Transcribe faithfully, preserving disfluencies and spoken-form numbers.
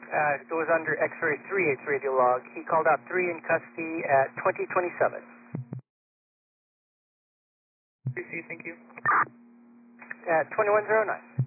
Uh, it goes under X-ray three eight's radio log. He called out three in custody at twenty twenty-seven. three C, thank you. At twenty-one oh nine.